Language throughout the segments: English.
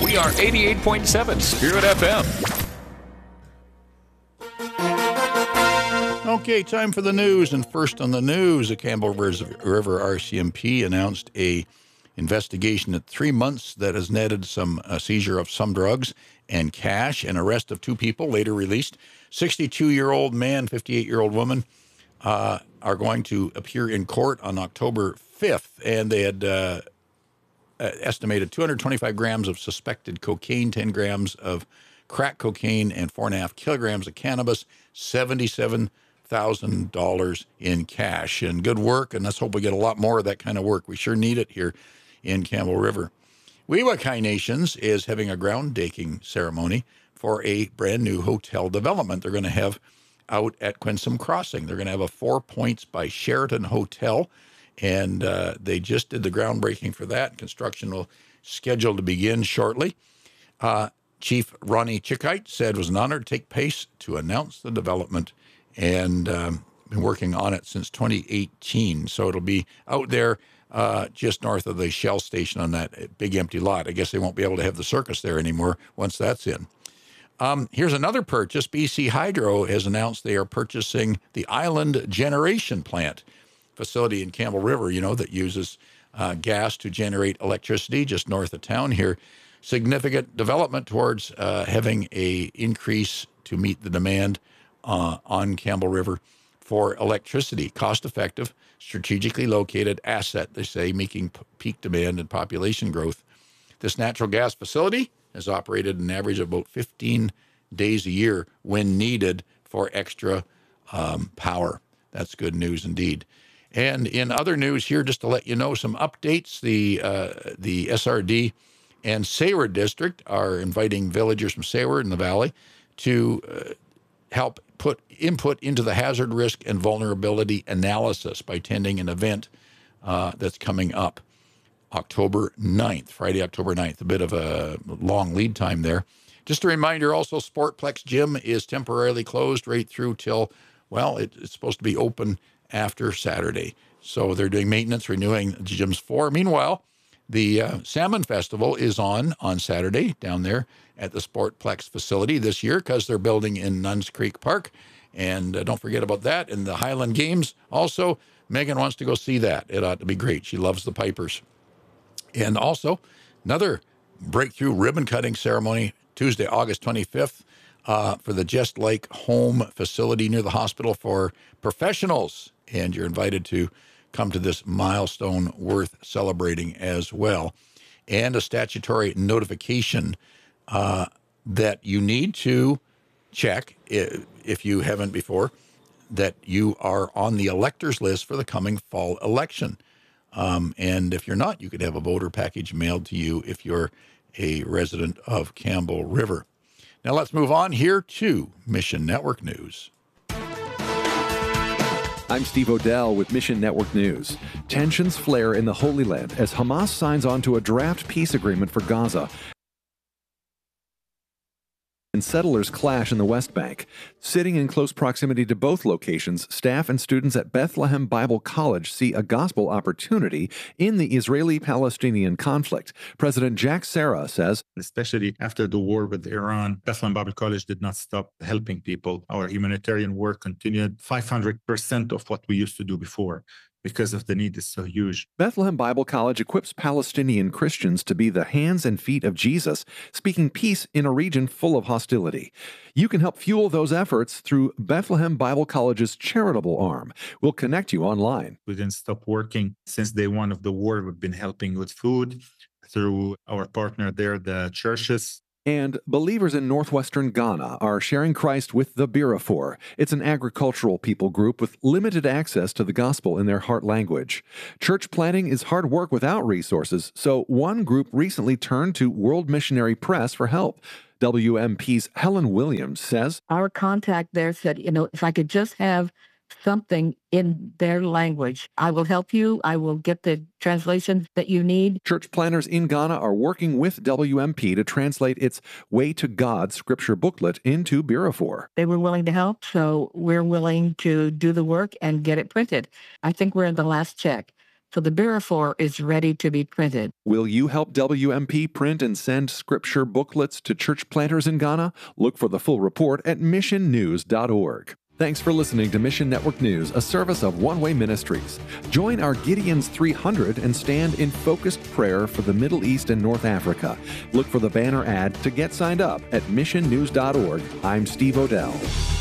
We are 88.7 Spirit FM. Okay, time for the news. And first on the news, the Campbell River RCMP announced a investigation at 3 months that has netted some seizure of some drugs and cash and arrest of 2 people, later released. 62-year-old man, 58-year-old woman are going to appear in court on October 5th. And they had estimated 225 grams of suspected cocaine, 10 grams of crack cocaine, and 4.5 kilograms of cannabis, $77,000 in cash. And good work, and let's hope we get a lot more of that kind of work. We sure need it here in Campbell River. Weewakai Nations is having a groundbreaking ceremony for a brand new hotel development they're going to have out at Quinsam Crossing. They're going to have a 4 Points by Sheraton hotel, and they just did the groundbreaking for that. Construction will scheduled to begin shortly. Chief Ronnie Chickite said it was an honor to take pace to announce the development, and been working on it since 2018. So it'll be out there just north of the Shell station on that big empty lot. I guess they won't be able to have the circus there anymore once that's in. Here's another purchase. BC Hydro has announced they are purchasing the Island Generation Plant facility in Campbell River, that uses gas to generate electricity just north of town here. Significant development towards having a increase to meet the demand on Campbell River for electricity. Cost-effective, strategically located asset, they say, meeting peak demand and population growth. This natural gas facility has operated an average of about 15 days a year when needed for extra power. That's good news indeed. And in other news here, just to let you know some updates, the SRD and Sayward District are inviting villagers from Sayward in the Valley to help put input into the hazard risk and vulnerability analysis by attending an event that's coming up October 9th, Friday, October 9th, a bit of a long lead time there. Just a reminder also, Sportplex Gym is temporarily closed right through till, it's supposed to be open after Saturday. So they're doing maintenance, renewing the gym's floor. Meanwhile, the Salmon Festival is on Saturday down there at the Sportplex facility this year because they're building in Nuns Creek Park. And don't forget about that. And the Highland Games also, Megan wants to go see that. It ought to be great. She loves the Pipers. And also, another breakthrough ribbon cutting ceremony Tuesday, August 25th for the Just Like Home facility near the hospital for professionals. And you're invited to come to this milestone worth celebrating as well. And a statutory notification that you need to check, if you haven't before, that you are on the electors list for the coming fall election. And if you're not, you could have a voter package mailed to you if you're a resident of Campbell River. Now let's move on here to Mission Network News. I'm Steve Odell with Mission Network News. Tensions flare in the Holy Land as Hamas signs on to a draft peace agreement for Gaza, and settlers clash in the West Bank. Sitting in close proximity to both locations, staff and students at Bethlehem Bible College see a gospel opportunity in the Israeli-Palestinian conflict. President Jack Serra says, especially after the war with Iran, Bethlehem Bible College did not stop helping people. Our humanitarian work continued 500% of what we used to do before, because of the need is so huge. Bethlehem Bible College equips Palestinian Christians to be the hands and feet of Jesus, speaking peace in a region full of hostility. You can help fuel those efforts through Bethlehem Bible College's charitable arm. We'll connect you online. We didn't stop working since day one of the war. We've been helping with food through our partner there, the churches. And believers in northwestern Ghana are sharing Christ with the Birafor. It's an agricultural people group with limited access to the gospel in their heart language. Church planting is hard work without resources, so one group recently turned to World Missionary Press for help. WMP's Helen Williams says, our contact there said, if I could just have something in their language, I will help you. I will get the translation that you need. Church planners in Ghana are working with WMP to translate its Way to God scripture booklet into Birafor. They were willing to help, so we're willing to do the work and get it printed. I think we're in the last check So the Birafor is ready to be printed. Will you help WMP print and send scripture booklets to church planters in Ghana? Look for the full report at missionnews.org. Thanks for listening to Mission Network News, a service of One Way Ministries. Join our Gideon's 300 and stand in focused prayer for the Middle East and North Africa. Look for the banner ad to get signed up at missionnews.org. I'm Steve Odell.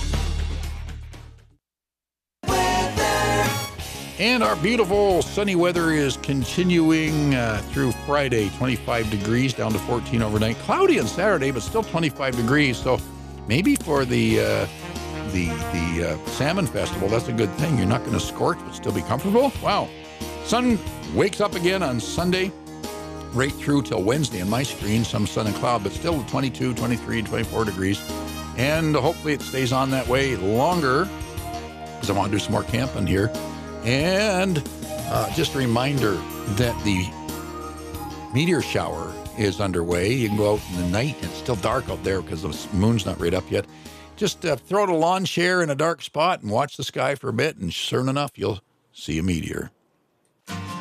And our beautiful sunny weather is continuing through Friday, 25 degrees down to 14 overnight. Cloudy on Saturday, but still 25 degrees. So maybe for the Salmon Festival, that's a good thing. You're not going to scorch, but still be comfortable. Wow. Sun wakes up again on Sunday, right through till Wednesday on my screen. Some sun and cloud, but still 22, 23, 24 degrees. And hopefully it stays on that way longer, because I want to do some more camping here. And just a reminder that the meteor shower is underway. You can go out in the night. It's still dark out there because the moon's not right up yet. Just throw out a lawn chair in a dark spot and watch the sky for a bit, and sure enough, you'll see a meteor.